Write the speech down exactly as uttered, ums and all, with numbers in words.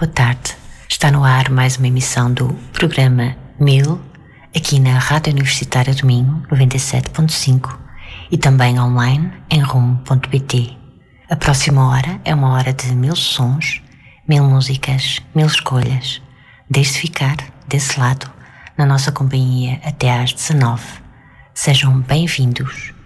boa tarde. Está no ar mais uma emissão do programa Mil, aqui na Rádio Universitária do Minho, noventa e sete ponto cinco, e também online em rumo ponto pt. A próxima hora é uma hora de mil sons, mil músicas, mil escolhas. Deixe-se ficar desse lado, na nossa companhia até às dezanove. Sejam bem-vindos.